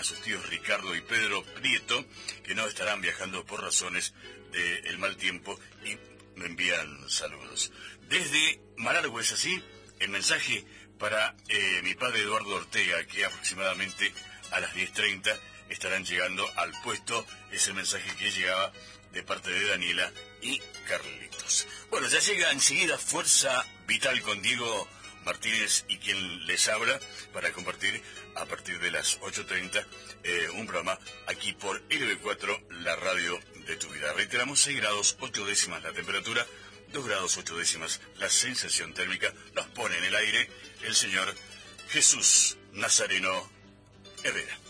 a sus tíos Ricardo y Pedro Prieto, que no estarán viajando por razones del mal tiempo y me envían saludos. Desde Malargüe, ¿es así? El mensaje para mi padre Eduardo Ortega, que aproximadamente a las 10:30 estarán llegando al puesto. Es el mensaje que llegaba de parte de Daniela y Carlitos. Bueno, ya llega enseguida Fuerza Vital con Diego Martínez y quien les habla para compartir a partir de las 8:30 un programa aquí por LB4, la radio de tu vida. Reiteramos, 6 grados 8 décimas la temperatura, 2 grados 8 décimas la sensación térmica. Nos pone en el aire el señor Jesús Nazareno Herrera.